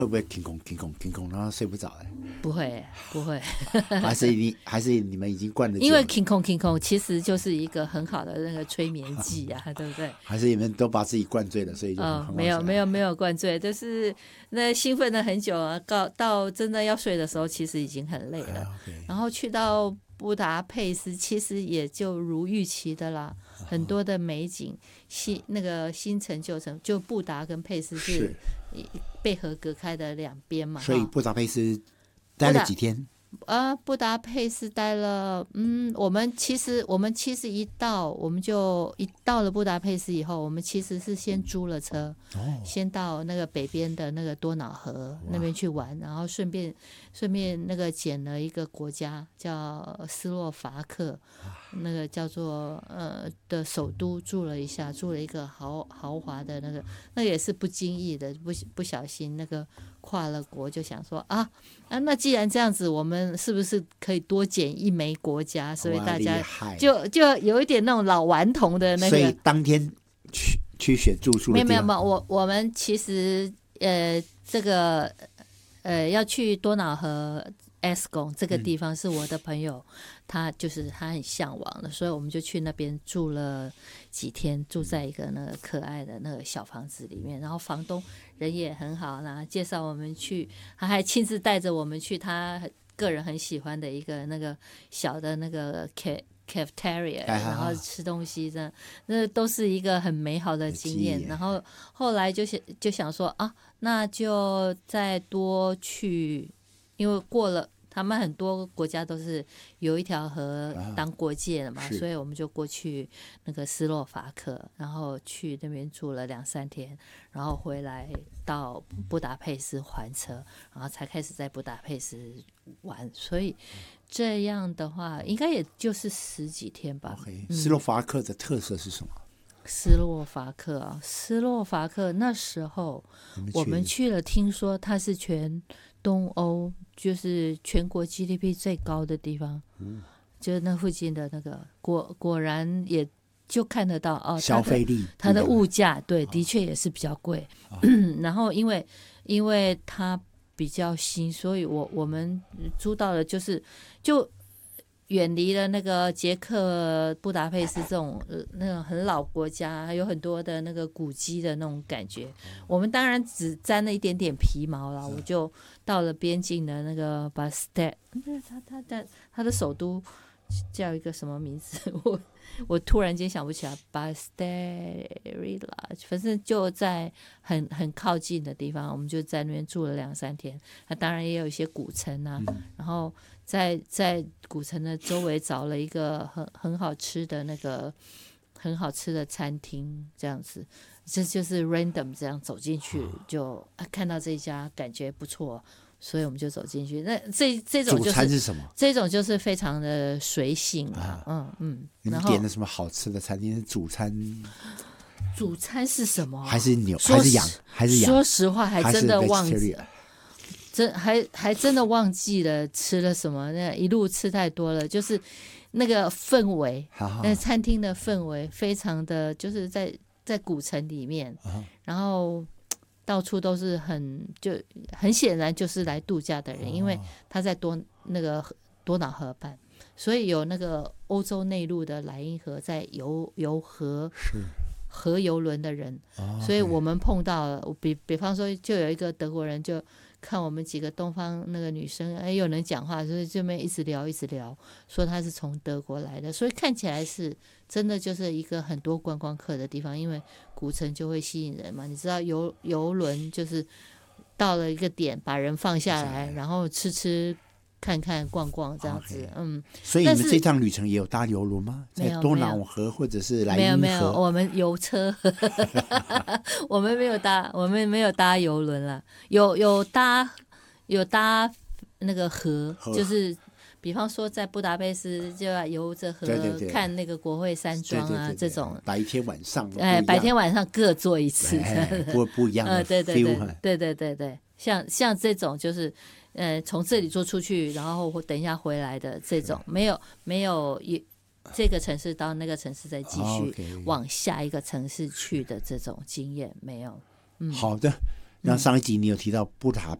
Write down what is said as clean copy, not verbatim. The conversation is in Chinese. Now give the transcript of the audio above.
会不会停空停空停空，然后睡不着哎？ 不会不会， 还是你们已经灌了酒了？ 因为 King Kong 其实就是一个很好的那个催眠剂啊，对不对？ 还是你们都把自己灌醉了，所以就很没有灌醉，就是那兴奋了很久啊，到真的要睡的时候，其实已经很累了。然后去到布达佩斯，其实也就如预期的啦，很多的美景，那个新城旧城，就布达跟佩斯是被河隔开的两边嘛。 所以布达佩斯待了几天？ 布达佩斯待了，我们其实我们就一到了布达佩斯以后，我们其实是先租了车，先到那个北边的那个多瑙河那边去玩，然后顺便那个捡了一个国家叫斯洛伐克，那个叫做的首都住了一下，住了一个豪华的那个也是不经意的不小心那个跨了国，就想说那既然这样子，我们是不是可以多捡一枚国家？所以大家就有一点那种老顽童的那个。 所以当天去选住宿的地方。 没有，我们其实这个要去多瑙河 S 宫这个地方是我的朋友，他很向往的，所以我们就去那边住了几天，住在一个那个可爱的那个小房子里面，然后房东人也很好，然后介绍我们去，他还亲自带着我们去他个人很喜欢的一个那个小的那个 cafeteria， 然后吃东西，那都是一个很美好的经验。然后后来就想说那就再多去，因为过了他们很多国家都是有一条河当国界了嘛，所以我们就过去那个斯洛伐克，然后去那边住了2-3天，然后回来到布达佩斯还车，然后才开始在布达佩斯玩。所以这样的话应该也就是10几天吧。 斯洛伐克的特色是什么？ 斯洛伐克那时候我们去了，听说它是全东欧就是全国 GDP 最高的地方，就是那附近的那个果然也就看得到消费力它的物价对的确也是比较贵，然后因为它比较新，所以我们租到的就远离了那个捷克布达佩斯这种那种很老国家，还有很多的那个古迹的那种感觉。我们当然只沾了一点点皮毛了，我就到了边境的那个巴斯泰，他的首都叫一个什么名字？我突然间想不起来，巴斯泰瑞拉，反正就在很靠近的地方，我们就在那边住了2-3天。那当然也有一些古城啊，然后在古城的周围找了一个很好吃的那个很好吃的餐厅，这样子，这就是 random 这样走进去，就看到这一家感觉不错，所以我们就走进去。那这种主餐是什么？ 这种就是非常的随性你们点了什么好吃的餐厅？主餐？ 主餐是什么？ 还是牛？还是羊？还是羊？ 说实话，还真的忘记。还真的忘记了吃了什么，那一路吃太多了，就是那个氛围，那餐厅的氛围非常的，就是在古城里面，然后到处都是就很显然就是来度假的人，因为他在那个多瑙河畔，所以有那个欧洲内陆的莱茵河在游河游轮的人，所以我们碰到了，比方说就有一个德国人就看我们几个东方那个女生有人讲话，所以这边一直聊说他是从德国来的，所以看起来是真的就是一个很多观光客的地方，因为古城就会吸引人嘛，你知道游轮就是到了一个点把人放下来，然后吃看看逛逛这样子。 所以你们这趟旅程也有搭游轮吗？在多瑙河或者是莱茵河？ 没有，我们游车我们没有搭游轮啦，有搭那个河，就是比方说在布达佩斯就要游着河，对看那个国会山庄啊，对，这种白天晚上白天晚上各做一次， 不一样的 feel，对，像这种就是从这里坐出去，然后等一下回来的这种，没有这个城市到那个城市再继续往下一个城市去的这种经验没有。 好的， 然后上一集你有提到